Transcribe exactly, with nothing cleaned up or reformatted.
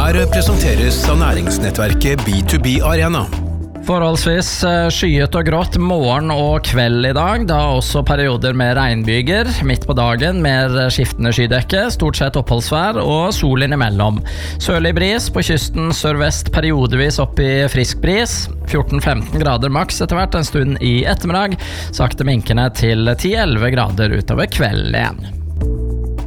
Her presenteres av næringsnettverket B to B Arena. Forholdsvis skyet og grått morgen og kveld i dag, da også perioder med regnbyger. Midt på dagen mer skiftende skydekke, stort sett oppholdsvær og sol innimellom. Sørlig bris på kysten sørvest periodevis opp i frisk bris. fjorten til femten grader maks etter hvert en stund i ettermiddag. Sakte minkende til ti til elleve grader utover kvelden igjen.